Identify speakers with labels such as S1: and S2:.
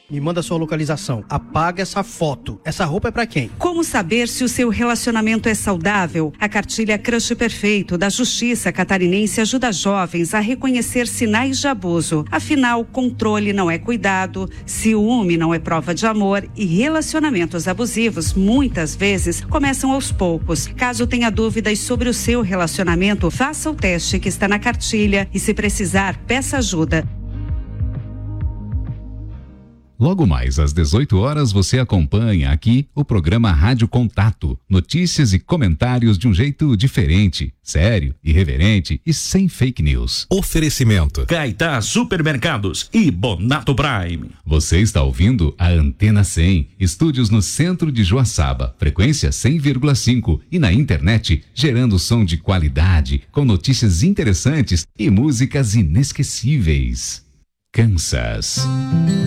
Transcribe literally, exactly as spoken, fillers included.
S1: Me manda sua localização. Apaga essa foto. Essa roupa é pra quem?
S2: Como saber se o seu relacionamento é saudável? A cartilha Crush Perfeito da Justiça Catarinense ajuda jovens a reconhecer sinais de abuso. Afinal, controle não é cuidado, ciúme não é prova de amor e relacionamentos abusivos muitas vezes começam aos poucos. Caso tenha dúvidas sobre o seu relacionamento, faça o teste que está na cartilha e, se precisar, peça ajuda.
S3: Logo mais às dezoito horas você acompanha aqui o programa Rádio Contato. Notícias e comentários de um jeito diferente, sério, irreverente e sem fake news.
S4: Oferecimento
S5: Caetá Supermercados e Bonato Prime.
S3: Você está ouvindo a Antena cem, estúdios no centro de Joaçaba, frequência cem vírgula cinco e na internet, gerando som de qualidade, com notícias interessantes e músicas inesquecíveis. Kansas.